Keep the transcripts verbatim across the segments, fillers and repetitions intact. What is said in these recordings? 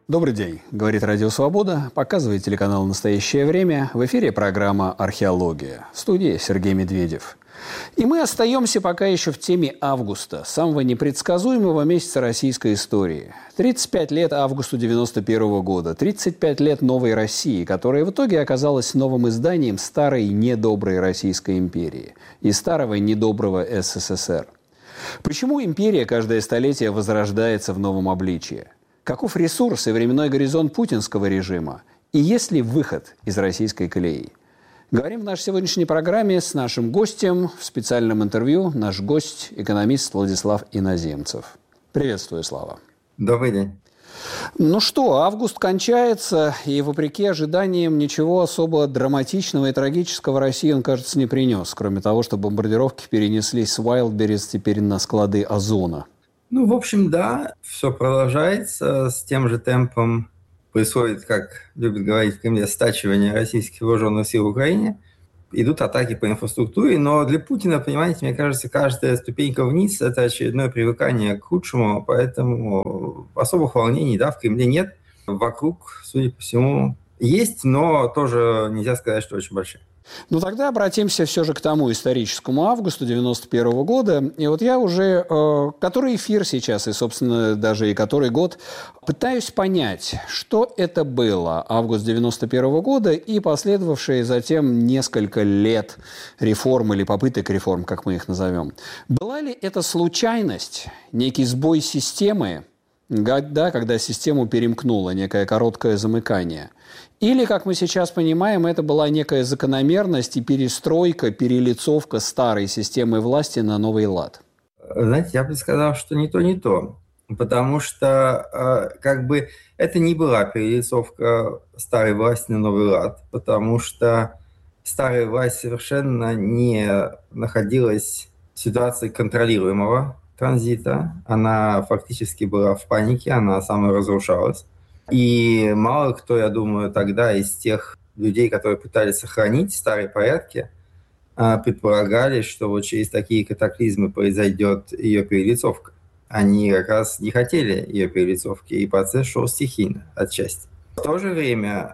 Добрый день, говорит Радио Свобода, показывает телеканал «Настоящее время». В эфире программа «Археология». В студии Сергей Медведев. И мы остаемся пока еще в теме августа, самого непредсказуемого месяца российской истории. тридцать пять лет августу девяносто первого года, тридцать пять лет новой России, которая в итоге оказалась новым изданием старой недоброй Российской империи и старого недоброго СССР. Почему империя каждое столетие возрождается в новом обличии? Каков ресурс и временной горизонт путинского режима? И есть ли выход из российской колеи? Говорим в нашей сегодняшней программе с нашим гостем в специальном интервью. Наш гость – экономист Владислав Иноземцев. Приветствую, Слава. Добрый день. Ну что, август кончается, и вопреки ожиданиям ничего особо драматичного и трагического России он, кажется, не принес, кроме того, что бомбардировки перенеслись с Уайлдберрис теперь на склады Озона. Ну, в общем, да, все продолжается с тем же темпом. Происходит, как любят говорить в Кремле, стачивание российских вооруженных сил в Украине. Идут атаки по инфраструктуре, но для Путина, понимаете, мне кажется, каждая ступенька вниз – это очередное привыкание к худшему, поэтому особых волнений, да, в Кремле нет. Вокруг, судя по всему, есть, но тоже нельзя сказать, что очень большие. Ну, тогда обратимся все же к тому историческому августу девяносто первого года. И вот я уже, э, который эфир сейчас, и, собственно, даже и который год, пытаюсь понять, что это было август девяносто первого года и последовавшие затем несколько лет реформ или попыток реформ, как мы их назовем. Была ли это случайность, некий сбой системы, да, когда систему перемкнуло, некое короткое замыкание? Или, как мы сейчас понимаем, это была некая закономерность и перестройка, перелицовка старой системы власти на новый лад? Знаете, я бы сказал, что не то, не то. Потому что как бы это не была перелицовка старой власти на новый лад, потому что старая власть совершенно не находилась в ситуации контролируемого транзита. Она фактически была в панике, она саморазрушалась. И мало кто, я думаю, тогда из тех людей, которые пытались сохранить старые порядки, предполагали, что вот через такие катаклизмы произойдет ее перелицовка. Они как раз не хотели ее перелицовки, и процесс шел стихийно отчасти. В то же время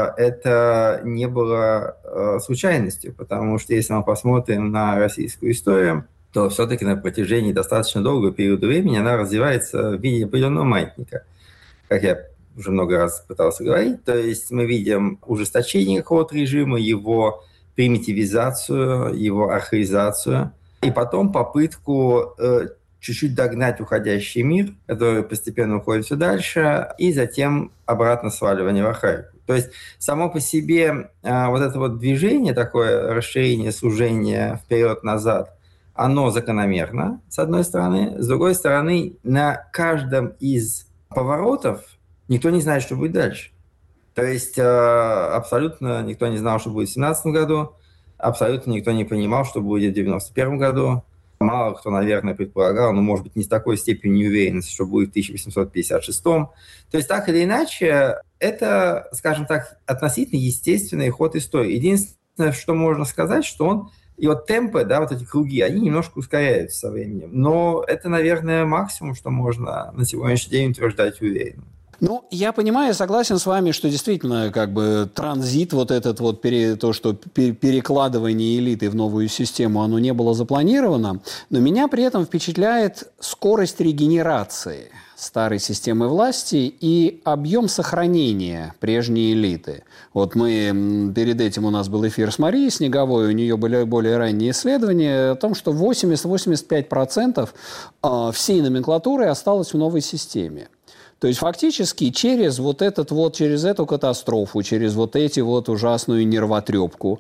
это не было случайностью, потому что если мы посмотрим на российскую историю, то все-таки на протяжении достаточно долгого периода времени она развивается в виде определенного маятника, как я уже много раз пытался говорить. То есть мы видим ужесточение какого-то режима, его примитивизацию, его архаизацию, и потом попытку э, чуть-чуть догнать уходящий мир, который постепенно уходит все дальше, и затем обратно сваливание в архаику. То есть само по себе э, вот это вот движение, такое расширение, сужение вперед-назад, оно закономерно, с одной стороны. С другой стороны, на каждом из поворотов никто не знает, что будет дальше. То есть э, абсолютно никто не знал, что будет в семнадцатом году, абсолютно никто не понимал, что будет в девяносто первом году. Мало кто, наверное, предполагал, но, может быть, не с такой степенью уверенности, что будет в тысяча восемьсот пятьдесят шестом. То есть, так или иначе, это, скажем так, относительно естественный ход истории. Единственное, что можно сказать, что он, и вот темпы, да, вот эти круги, они немножко ускоряются со временем. Но это, наверное, максимум, что можно на сегодняшний день утверждать уверенно. Ну, я понимаю, согласен с вами, что действительно как бы транзит, вот этот вот, пере, то, что перекладывание элиты в новую систему, оно не было запланировано, но меня при этом впечатляет скорость регенерации старой системы власти и объем сохранения прежней элиты. Вот мы, перед этим у нас был эфир с Марией Снеговой, у нее были более ранние исследования о том, что восемьдесят-восемьдесят пять процентов всей номенклатуры осталось в новой системе. То есть фактически через вот этот вот, через эту катастрофу, через вот эти вот ужасную нервотрепку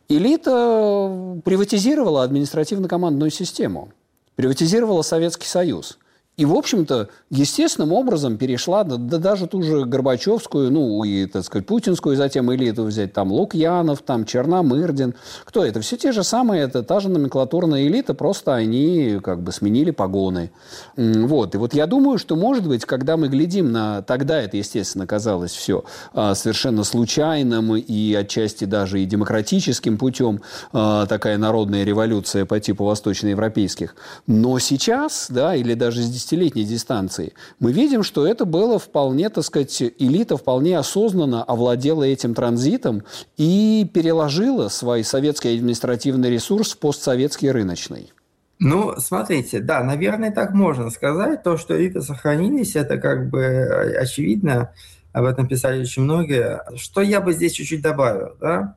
элита приватизировала административно-командную систему, приватизировала Советский Союз. И, в общем-то, естественным образом перешла, да, да даже ту же Горбачевскую, ну, и, так сказать, путинскую, затем элиту взять, там, Лукьянов, там, Черномырдин. Кто это? Все те же самые, это та же номенклатурная элита, просто они, как бы, сменили погоны. Вот. И вот я думаю, что, может быть, когда мы глядим на... Тогда это, естественно, казалось все совершенно случайным и отчасти даже и демократическим путем, такая народная революция по типу восточноевропейских. Но сейчас, да, или даже с пятидесятилетней дистанции, мы видим, что это было вполне, так сказать, элита вполне осознанно овладела этим транзитом и переложила свой советский административный ресурс в постсоветский рыночный. Ну, смотрите, да, наверное, так можно сказать. То, что элиты сохранились, это как бы очевидно. Об этом писали очень многие. Что я бы здесь чуть-чуть добавил, да?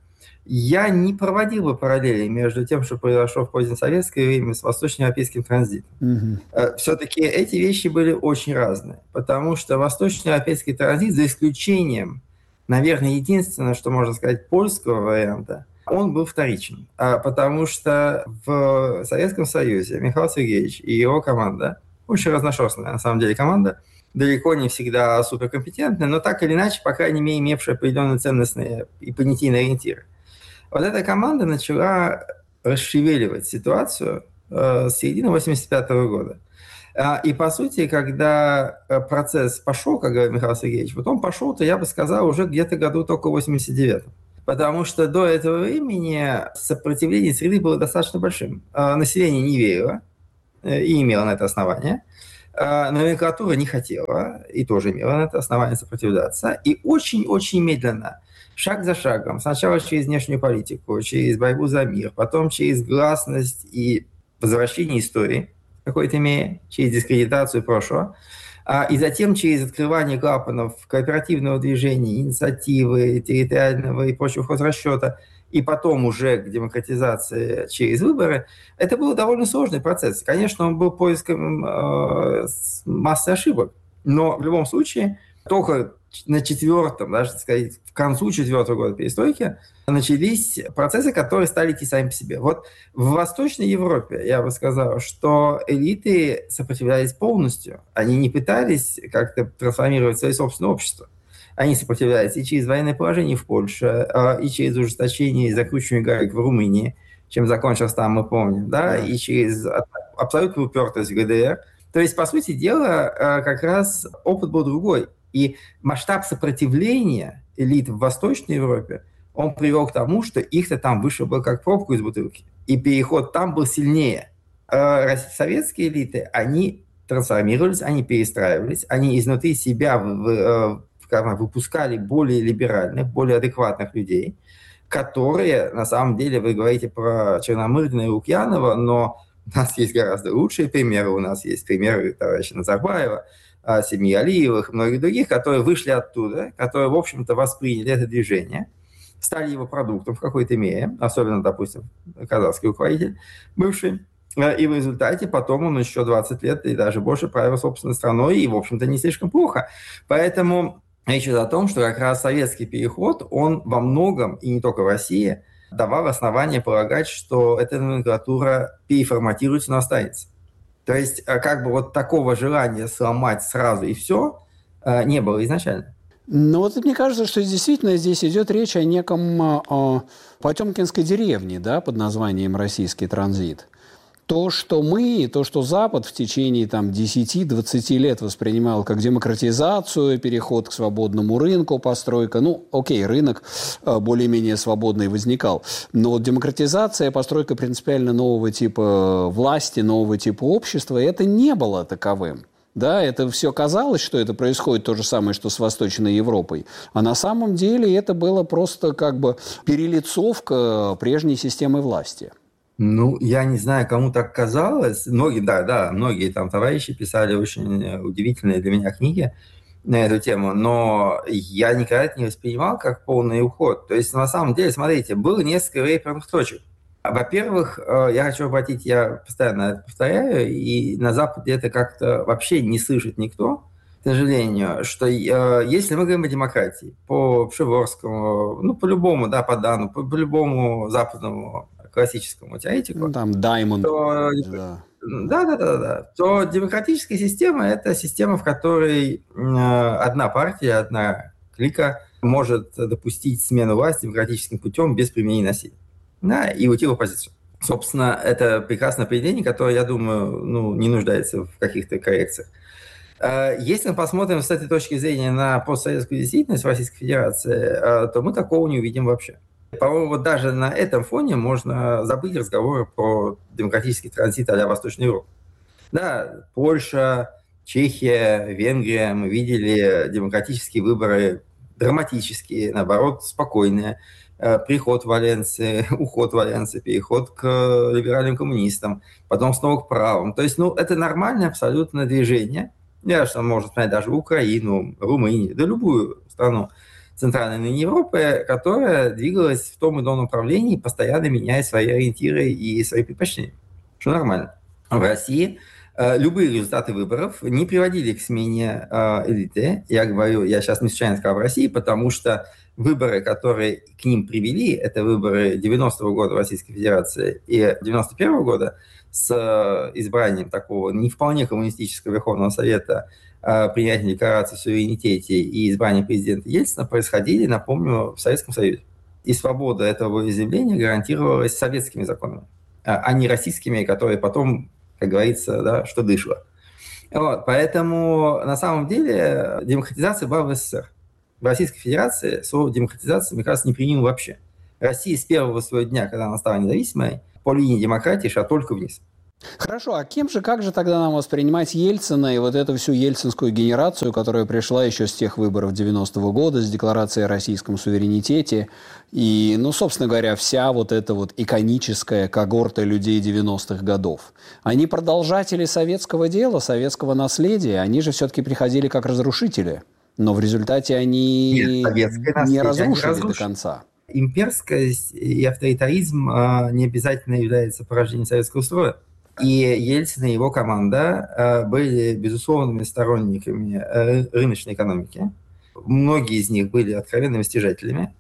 Я не проводил бы параллели между тем, что произошло в позднесоветское время с восточноевропейским транзитом. Mm-hmm. Все-таки эти вещи были очень разные, потому что восточноевропейский транзит, за исключением, наверное, единственное, что можно сказать, польского варианта, он был вторичен, потому что в Советском Союзе Михаил Сергеевич и его команда, очень разношерстная на самом деле команда, далеко не всегда суперкомпетентная, но так или иначе, по крайней мере, имевшая определенные ценностные и понятийные ориентиры. Вот эта команда начала расшевеливать ситуацию э, с середины восемьдесят пятого года. А, и, по сути, когда процесс пошел, как говорит Михаил Сергеевич, вот он пошел-то, я бы сказал, уже где-то году только в восемьдесят девятом. Потому что до этого времени сопротивление среды было достаточно большим. А, население не верило э, и имело на это основание. А, номенклатура не хотела и тоже имела на это основание сопротивляться. И очень-очень медленно, шаг за шагом, сначала через внешнюю политику, через борьбу за мир, потом через гласность и возвращение истории, в какой-то мере, через дискредитацию прошлого, а, и затем через открывание клапанов кооперативного движения, инициативы, территориального и прочего хозрасчета, и потом уже к демократизации через выборы, это был довольно сложный процесс. Конечно, он был поиском э, массы ошибок, но в любом случае только на четвертом, даже, так сказать, к концу четвертого года перестройки начались процессы, которые стали идти сами по себе. Вот в Восточной Европе, я бы сказал, что элиты сопротивлялись полностью. Они не пытались как-то трансформировать свое собственное общество. Они сопротивлялись и через военное положение в Польше, и через ужесточение и закручивание гаек в Румынии, чем закончилось там, мы помним, да, и через абсолютную упертость в ГДР. То есть, по сути дела, как раз опыт был другой. И масштаб сопротивления элит в Восточной Европе, он привел к тому, что их-то там вышибло как пробку из бутылки. И переход там был сильнее. Советские элиты, они трансформировались, они перестраивались, они изнутри себя выпускали более либеральных, более адекватных людей, которые, на самом деле, вы говорите про Черномырдина и Лукьянова, но у нас есть гораздо лучшие примеры. У нас есть примеры товарища Назарбаева, семьи Алиевых и многих других, которые вышли оттуда, которые, в общем-то, восприняли это движение, стали его продуктом в какой-то мере, особенно, допустим, казахский руководитель бывший, и в результате потом он еще двадцать лет и даже больше правил собственной страной, и, в общем-то, не слишком плохо. Поэтому речь идет о том, что как раз советский переход, он во многом, и не только в России, давал основание полагать, что эта номенклатура переформатируется, но останется. То есть, как бы вот такого желания сломать сразу и все не было изначально. Ну вот мне кажется, что действительно здесь идет речь о неком о потемкинской деревне, да, под названием «Российский транзит». То, что мы, то, что Запад в течение там, десяти-двадцати лет воспринимал как демократизацию, переход к свободному рынку, постройка, ну, окей, рынок более-менее свободный возникал, но вот демократизация, постройка принципиально нового типа власти, нового типа общества, это не было таковым. Да, это все казалось, что это происходит то же самое, что с Восточной Европой. А на самом деле это было просто как бы перелицовка прежней системы власти. Ну, я не знаю, кому так казалось. Многие, да, да, многие там товарищи писали очень удивительные для меня книги на эту тему, но я никогда это не воспринимал как полный уход. То есть, на самом деле, смотрите, было несколько реперных точек. Во-первых, я хочу обратить, я постоянно это повторяю, и на Западе это как-то вообще не слышит никто, к сожалению, что если мы говорим о демократии, по Пшеворскому, ну, по-любому, да, по Дану, по, по любому западному классическому теоретику, ну, там, Даймонд. То, да. Да, да, да, да, то демократическая система – это система, в которой одна партия, одна клика может допустить смену власти демократическим путем без применения насилия. Да, и уйти в оппозицию. Собственно, это прекрасное определение, которое, я думаю, ну, не нуждается в каких-то коррекциях. Если мы посмотрим с этой точки зрения на постсоветскую действительность в Российской Федерации, то мы такого не увидим вообще. По-моему, вот даже на этом фоне можно забыть разговоры про демократический транзит а-ля Восточной Европы. Да, Польша, Чехия, Венгрия, мы видели демократические выборы драматические, наоборот, спокойные. Приход Валенсы, уход Валенсы, переход к либеральным коммунистам, потом снова к правым. То есть, ну, это нормальное абсолютно движение. Я что можно смотреть даже Украину, Румынию, да любую страну Центральной Европы, которая двигалась в том или ином направлении, постоянно меняя свои ориентиры и свои предпочтения. Что нормально. В России любые результаты выборов не приводили к смене элиты. Я говорю, я сейчас не случайно сказал в России, потому что выборы, которые к ним привели, это выборы девяностого года в Российской Федерации и девяносто первого года с избранием такого не вполне коммунистического Верховного Совета, принятия декларации о суверенитете и избрания президента Ельцина происходили, напомню, в Советском Союзе. И свобода этого изъявления гарантировалась советскими законами, а не российскими, которые потом, как говорится, да, что дышло. Вот, поэтому на самом деле демократизация была в СССР. В Российской Федерации слово демократизация, мне кажется, не применимо вообще. Россия с первого своего дня, когда она стала независимой, по линии демократии шла только вниз. Хорошо, а кем же, как же тогда нам воспринимать Ельцина и вот эту всю ельцинскую генерацию, которая пришла еще с тех выборов девяностого года, с декларацией о российском суверенитете, и, ну, собственно говоря, вся вот эта вот иконическая когорта людей девяностых годов? Они продолжатели советского дела, советского наследия, они же все-таки приходили как разрушители, но в результате они Нет, не разрушили до конца. Имперскость и авторитаризм не обязательно является порождением советского строя. И Ельцин и его команда были безусловными сторонниками рыночной экономики. Многие из них были откровенными стяжателями.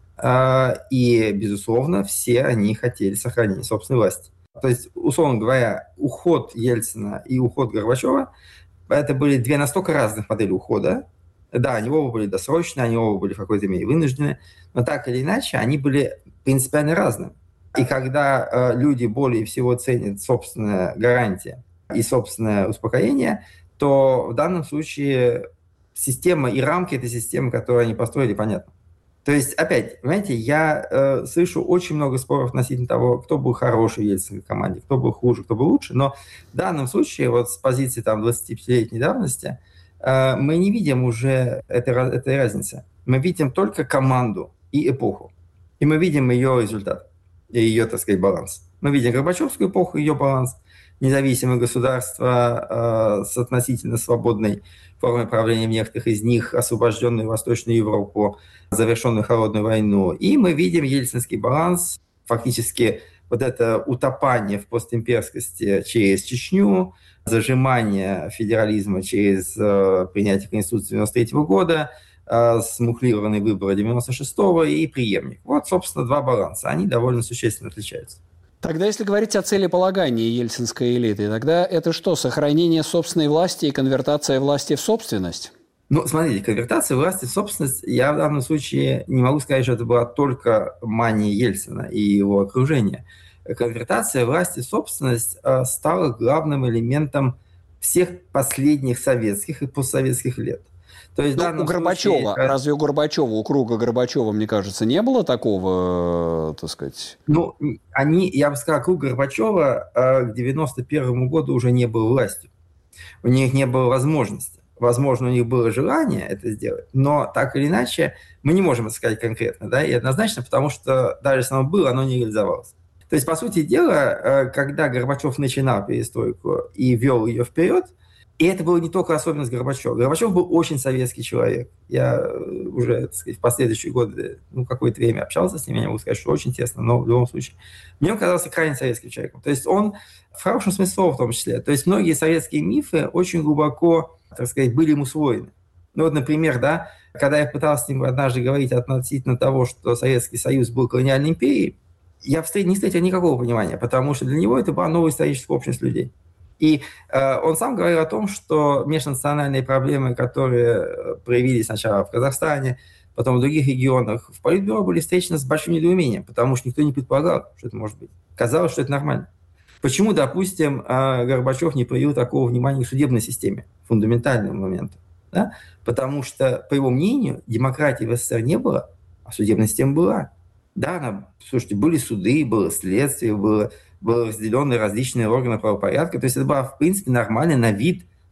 И, безусловно, все они хотели сохранения собственной власти. То есть, условно говоря, уход Ельцина и уход Горбачева – это были две настолько разных модели ухода. Да, они оба были досрочные, они оба были в какой-то мере вынуждены, но так или иначе они были принципиально разными. И когда э, люди более всего ценят собственная гарантия и собственное успокоение, то в данном случае система и рамки этой системы, которую они построили, понятны. То есть, опять, понимаете, я э, слышу очень много споров относительно того, кто был хороший в ельцинской команде, кто был хуже, кто был лучше, но в данном случае, вот с позиции там, двадцатипятилетней давности, э, мы не видим уже этой, этой разницы. Мы видим только команду и эпоху. И мы видим ее результат. И ее, так сказать, баланс. Мы видим Горбачевскую эпоху, ее баланс, независимое государство э, с относительно свободной формой правления в некоторых из них, освобожденную Восточную Европу, завершенную холодную войну. И мы видим ельцинский баланс, фактически вот это утопание в постимперскости через Чечню, зажимание федерализма через э, принятие Конституции девяносто третьего года, смухлированные выборы девяносто шестого и преемник. Вот, собственно, два баланса. Они довольно существенно отличаются. Тогда, если говорить о целеполагании ельцинской элиты, тогда это что, сохранение собственной власти и конвертация власти в собственность? Ну, смотрите, конвертация власти в собственность, я в данном случае не могу сказать, что это была только мания Ельцина и его окружения. Конвертация власти в собственность стала главным элементом всех последних советских и постсоветских лет. То есть, ну, у Горбачева, случае, разве у Горбачева, у круга Горбачева, мне кажется, не было такого, так сказать? Ну, они, я бы сказал, круг Горбачева к девяносто первому году уже не был властью. У них не было возможности. Возможно, у них было желание это сделать, но так или иначе мы не можем это сказать конкретно, да, и однозначно, потому что даже если оно было, оно не реализовалось. То есть, по сути дела, когда Горбачев начинал перестройку и вел ее вперед, и это было не только особенность Горбачева. Горбачев был очень советский человек. Я уже, так сказать, в последующие годы, ну, какое-то время общался с ним, я не могу сказать, что очень тесно, но в любом случае. Мне он казался крайне советским человеком. То есть он, в хорошем смысле слова в том числе, то есть многие советские мифы очень глубоко, так сказать, были им усвоены. Ну вот, например, да, когда я пытался с ним однажды говорить относительно того, что Советский Союз был колониальной империей, я не встретил никакого понимания, потому что для него это была новая историческая общность людей. И э, он сам говорил о том, что межнациональные проблемы, которые проявились сначала в Казахстане, потом в других регионах, в Политбюро были встречены с большим недоумением, потому что никто не предполагал, что это может быть. Казалось, что это нормально. Почему, допустим, э, Горбачев не проявил такого внимания к судебной системе, фундаментальному моменту? Да? Потому что, по его мнению, демократии в СССР не было, а судебная система была. Да, она, слушайте, были суды, было следствие, было... были разделены различные органы правопорядка. То есть это была, в принципе, нормальная на вид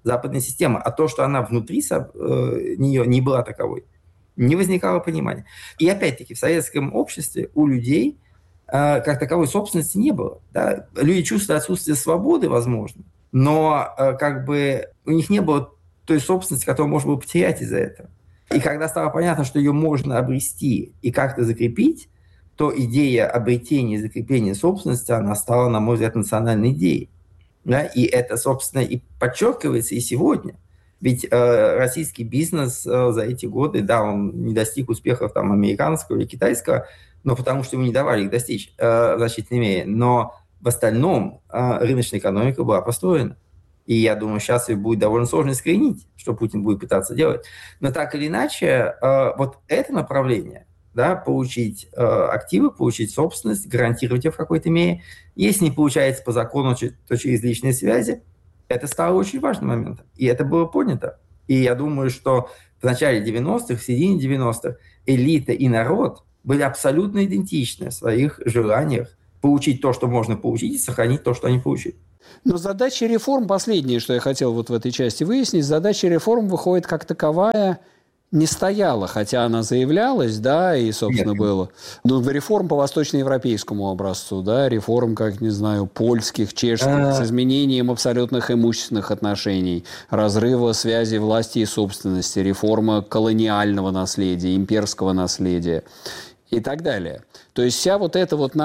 западной системы. А то, что она внутри э, нее не была таковой, не возникало понимания. И опять-таки в советском обществе у людей э, как таковой собственности не было. Да? Люди чувствуют отсутствие свободы, возможно, но э, как бы у них не было той собственности, которую можно было потерять из-за этого. И когда стало понятно, что ее можно обрести и как-то закрепить, то идея обретения и закрепления собственности, она стала, на мой взгляд, национальной идеей. Да? И это, собственно, и подчеркивается и сегодня. Ведь э, российский бизнес э, за эти годы, да, он не достиг успехов там, американского или китайского, но потому что ему не давали их достичь э, в значительной мере. Но в остальном э, рыночная экономика была построена. И я думаю, сейчас ее будет довольно сложно искоренить, что Путин будет пытаться делать. Но так или иначе, э, вот это направление, да, получить э, активы, получить собственность, гарантировать ее в какой-то мере, если не получается по закону, то через личные связи, это стало очень важным моментом. И это было понято. И я думаю, что в начале девяностых, в середине девяностых элита и народ были абсолютно идентичны в своих желаниях получить то, что можно получить, и сохранить то, что они получили. Но задача реформ, последнее, что я хотел вот в этой части выяснить, задача реформ выходит как таковая не стояла, хотя она заявлялась, да, и, собственно, Нет. было. Ну, реформ по восточноевропейскому образцу, да, реформ, как, не знаю, польских, чешских, А-а-а. с изменением абсолютных имущественных отношений, разрыва связи власти и собственности, реформа колониального наследия, имперского наследия и так далее. То есть вся вот эта вот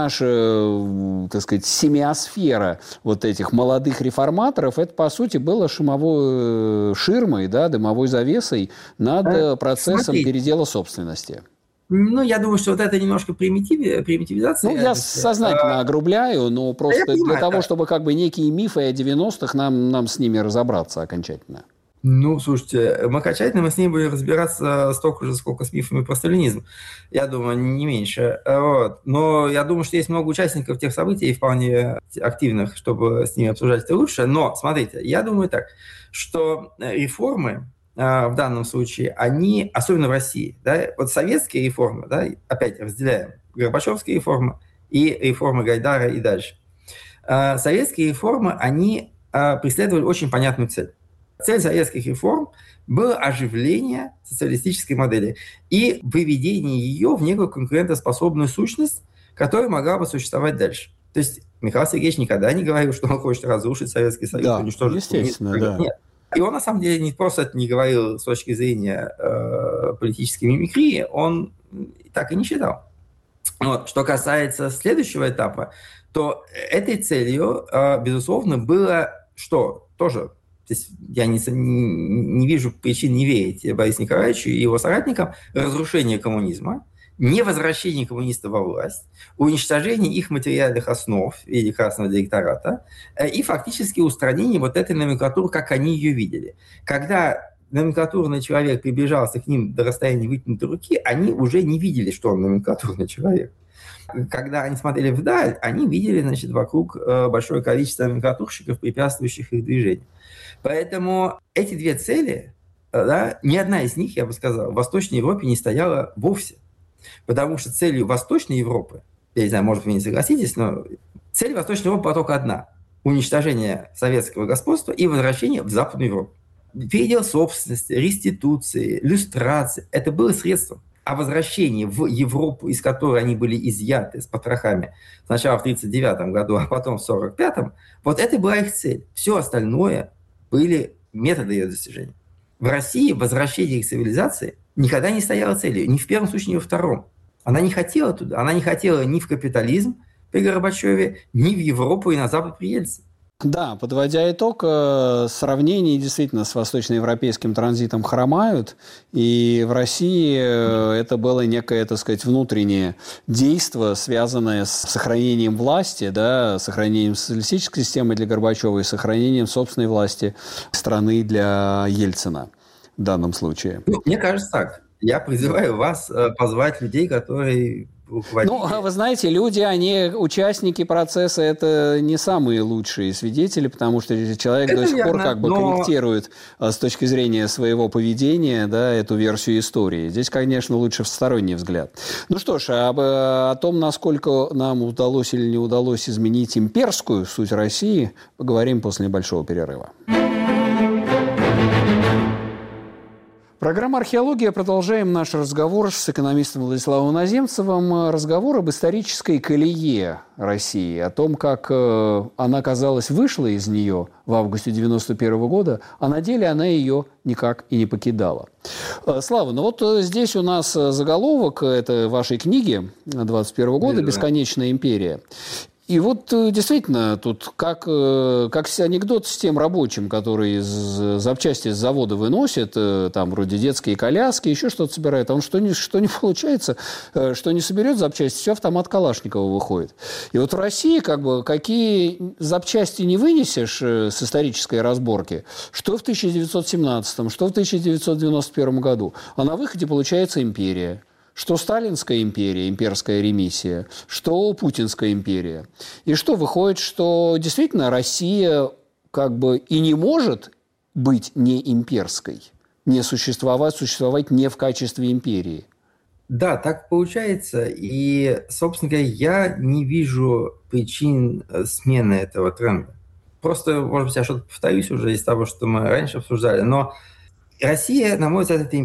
наша, так сказать, семиосфера вот этих молодых реформаторов, это, по сути, было шумовой ширмой, да, дымовой завесой над а, процессом смотри. передела собственности. Ну, я думаю, что вот это немножко примитив... примитивизация. Ну, я сознательно а... огрубляю, но просто да для понимаю, того, да. чтобы как бы некие мифы о девяностых нам, нам с ними разобраться окончательно. Ну, слушайте, мы окончательно мы с ним будем разбираться столько же, сколько с мифами про сталинизм. Я думаю, не меньше. Вот. Но я думаю, что есть много участников тех событий, вполне активных, чтобы с ними обсуждать это лучше. Но, смотрите, я думаю так, что реформы в данном случае, они, особенно в России, да, вот советские реформы, да, опять разделяем, Горбачевские реформы и реформы Гайдара и дальше. Советские реформы, они преследовали очень понятную цель. Цель советских реформ было оживление социалистической модели и выведение ее в некую конкурентоспособную сущность, которая могла бы существовать дальше. То есть Михаил Сергеевич никогда не говорил, что он хочет разрушить Советский Союз, да, уничтожить. Естественно, да. Нет. И он, на самом деле, не просто это не говорил с точки зрения э, политической мимикрии, он так и не считал. Вот. Что касается следующего этапа, то этой целью, э, безусловно, было что? Тоже... То есть я не, не, не вижу причин не верить Борису Николаевичу и его соратникам. Разрушение коммунизма, невозвращение коммунистов во власть, уничтожение их материальных основ или красного директората и фактически устранение вот этой номенклатуры, как они ее видели. Когда номенклатурный человек приближался к ним до расстояния вытянутой руки, они уже не видели, что он номенклатурный человек. Когда они смотрели вдаль, они видели, значит, вокруг большое количество номенклатурщиков, препятствующих их движению. Поэтому эти две цели, да, ни одна из них, я бы сказал, в Восточной Европе не стояла вовсе. Потому что целью Восточной Европы, я не знаю, может, вы не согласитесь, но цель Восточной Европы была только одна – уничтожение советского господства и возвращение в Западную Европу. Передел собственности, реституции, люстрации – это было средством. А возвращение в Европу, из которой они были изъяты с потрохами сначала в тридцать девятом году, а потом в сорок пятом, вот это была их цель. Все остальное были методы ее достижения. В России возвращение к цивилизации никогда не стояло целью, ни в первом случае, ни во втором. Она не хотела туда, она не хотела ни в капитализм при Горбачеве, ни в Европу и на Запад при Ельцине. Да, подводя итог, сравнения действительно с восточноевропейским транзитом хромают, и в России это было некое, так сказать, внутреннее действие, связанное с сохранением власти, да, сохранением социалистической системы для Горбачева и сохранением собственной власти страны для Ельцина в данном случае. Ну, мне кажется так. Я призываю вас позвать людей, которые... Ну, вы знаете, люди, они участники процесса, это не самые лучшие свидетели, потому что человек это до сих верно, пор как бы но... корректирует с точки зрения своего поведения, да, эту версию истории. Здесь, конечно, лучше всесторонний взгляд. Ну что ж, об, о том, насколько нам удалось или не удалось изменить имперскую суть России, поговорим после небольшого перерыва. Программа «Археология». Продолжаем наш разговор с экономистом Владиславом Иноземцевым. Разговор об исторической колее России, о том, как она, казалось, вышла из нее в августе девяносто первого года, а на деле она ее никак и не покидала. Слава, ну вот здесь у нас заголовок этой вашей книги двадцать первого года «Бесконечная империя». И вот действительно, тут как, как анекдот с тем рабочим, который запчасти с завода выносит, там вроде детские коляски, еще что-то собирает, а он что не, что не получается, что не соберет запчасти, все автомат Калашникова выходит. И вот в России как бы какие запчасти не вынесешь с исторической разборки, что в тысяча девятьсот семнадцатом, что в тысяча девятьсот девяносто первом году, а на выходе получается империя. Что Сталинская империя, имперская ремиссия, что Путинская империя. И что выходит, что действительно Россия как бы и не может быть не имперской, не существовать, существовать не в качестве империи. Да, так получается. И, собственно говоря, я не вижу причин смены этого тренда. Просто, может быть, я что-то повторюсь уже из того, что мы раньше обсуждали, но Россия, на мой взгляд, это